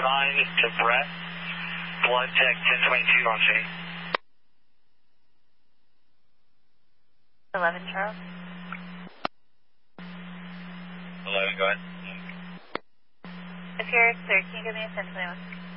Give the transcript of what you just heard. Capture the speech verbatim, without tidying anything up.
nine to Brett. Blood Tech ten twenty-two on scene. eleven, Charles. eleven, go ahead. If you're clear, can you give me a ten twenty-one?